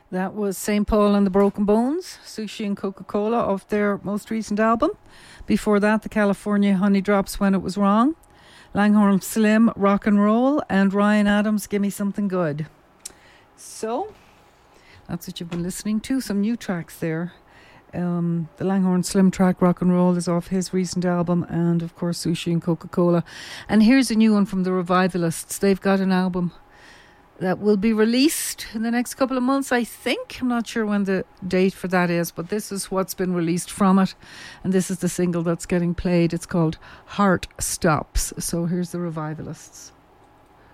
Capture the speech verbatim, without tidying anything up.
That was Saint Paul and the Broken Bones, Sushi and Coca-Cola, off their most recent album. Before that, the California Honey Drops, When It Was Wrong, Langhorne Slim, Rock and Roll, and Ryan Adams, Gimme Something Good. So, that's what you've been listening to, some new tracks there. Um, the Langhorne Slim track, Rock and Roll, is off his recent album, and of course Sushi and Coca-Cola. And here's a new one from the Revivalists. They've got an album that will be released in the next couple of months, I think. I'm not sure when the date for that is, but this is what's been released from it, and this is the single that's getting played. It's called Heart Stops. So here's the Revivalists.